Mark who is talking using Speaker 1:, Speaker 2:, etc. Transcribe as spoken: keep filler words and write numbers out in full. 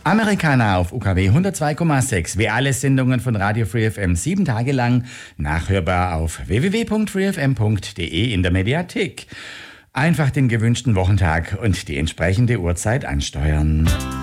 Speaker 1: Amerikaner auf U K W hundertzwei Komma sechs, wie alle Sendungen von Radio Free F M, sieben Tage lang nachhörbar auf w w w punkt free f m punkt d e in der Mediathek. Einfach den gewünschten Wochentag und die entsprechende Uhrzeit ansteuern.